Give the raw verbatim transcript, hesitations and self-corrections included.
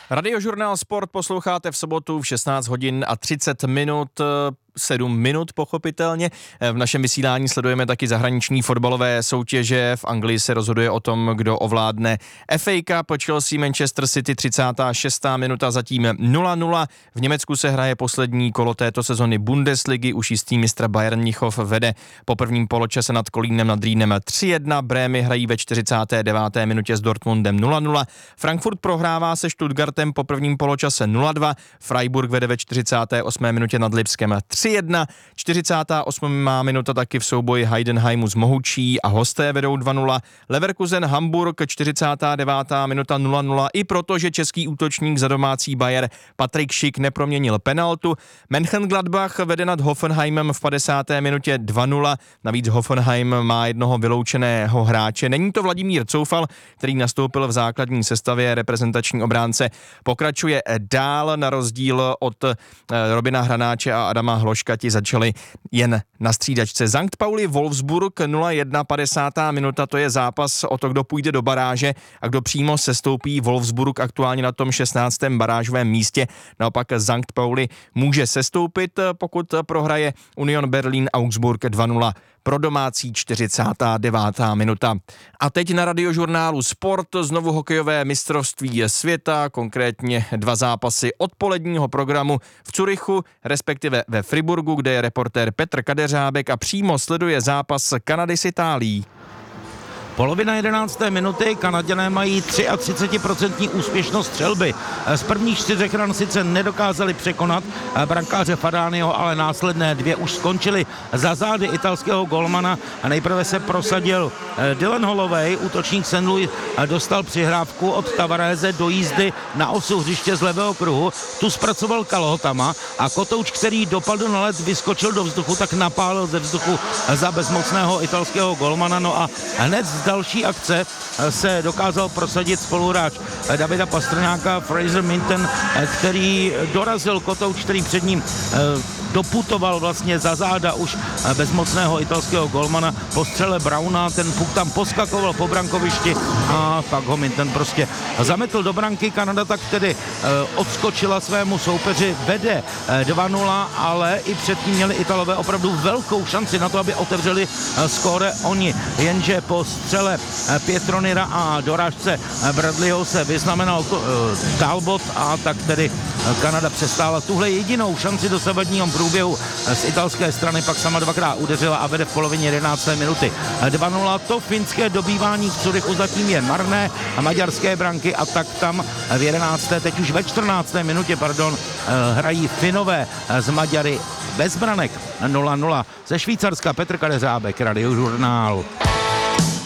Radiožurnál Sport posloucháte v sobotu v šestnáct hodin a třicet minut. sedm minut pochopitelně. V našem vysílání sledujeme taky zahraniční fotbalové soutěže. V Anglii se rozhoduje o tom, kdo ovládne F A Cup. Chelsea Manchester City třicátá šestá minuta, zatím nula nula. V Německu se hraje poslední kolo této sezony Bundesligy. Už jistý mistr Bayern Mnichov vede po prvním poločase nad Kolínem nad Rýnem tři jedna. Brémy hrají ve čtyřicáté deváté minutě s Dortmundem nula nula. Frankfurt prohrává se Stuttgartem po prvním poločase nula dva. Freiburg vede ve čtyřicáté osmé minutě nad Lipskem tři jedna. čtyřicátá osmá minuta taky v souboji Heidenheimu s Mohučí a hosté vedou dva nula. Leverkusen Hamburg čtyřicátá devátá minuta nula nula, i protože český útočník za domácí Bayer Patrik Schick neproměnil penaltu. Mönchengladbach vede nad Hoffenheimem v padesáté minutě dva nula. Navíc Hoffenheim má jednoho vyloučeného hráče. Není to Vladimír Coufal, který nastoupil v základní sestavě. Reprezentační obránce pokračuje dál, na rozdíl od Robina Hranáče a Adama Hloška ti začali jen na střídačce. Sankt Pauli Wolfsburg nula jedna, padesátá minuta, to je zápas o to, kdo půjde do baráže a kdo přímo sestoupí. Wolfsburg aktuálně na tom šestnáctém barážovém místě, naopak Sankt Pauli může sestoupit, pokud prohraje Union Berlin Augsburg dva nula. Pro domácí čtyřicátá devátá minuta. A teď na Radiožurnálu Sport znovu hokejové mistrovství světa, konkrétně dva zápasy odpoledního programu v Curychu, respektive ve Friburgu, kde je reportér Petr Kadeřábek a přímo sleduje zápas Kanady s Itálií. Polovina jedenácté minuty, Kanaďané mají třicet tři procent úspěšnost střelby. Z prvních čtyřech ran sice nedokázali překonat brankáře Fadányho, ale následné dvě už skončily za zády italského golmana. A nejprve se prosadil Dylan Holloway, útočník Saint Louis dostal přihrávku od Tavarese do jízdy na osu hřiště z levého kruhu. Tu zpracoval Kalhotama a Kotouč, který dopadl na led, vyskočil do vzduchu, tak napálil ze vzduchu za bezmocného italského golmana. No a hned z další akce se dokázal prosadit spoluhráč Davida Pastrňáka, Fraser Minton, který dorazil Kotouč, který před ním doputoval vlastně za záda už bezmocného italského golmana po střele Brauna, ten puk tam poskakoval po brankovišti a pak ho Minton prostě zametl do branky. Kanada tak tedy odskočila svému soupeři, vede dva nula, ale i předtím měli Italové opravdu velkou šanci na to, aby otevřeli skóre oni, jenže po střele Pietronira a dorážce Bradleyho se vyznamenal Talbot a tak tedy Kanada přestála tuhle jedinou šanci dosavadního průběhu z italské strany, pak sama dvakrát udeřila a vede v polovině jedenácté minuty dva nula. To finské dobývání v Curychu zatím je marné a maďarské branky a tak tam v jedenácté, teď už ve čtrnácté minutě, pardon, hrají Finové z Maďary bez branek nula nula. Ze Švýcarska Petr Kadeřábek, Radiožurnál.